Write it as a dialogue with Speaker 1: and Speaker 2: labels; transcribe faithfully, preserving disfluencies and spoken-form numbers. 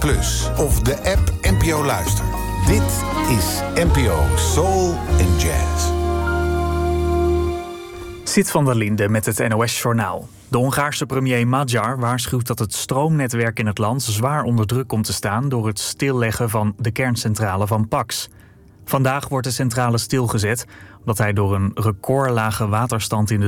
Speaker 1: Plus of de app N P O Luister. Dit is N P O Soul and Jazz.
Speaker 2: Sit van der Linde met het N O S-journaal. De Hongaarse premier Magyar waarschuwt dat het stroomnetwerk in het land zwaar onder druk komt te staan door het stilleggen van de kerncentrale van Paks. Vandaag wordt de centrale stilgezet omdat hij door een recordlage waterstand in de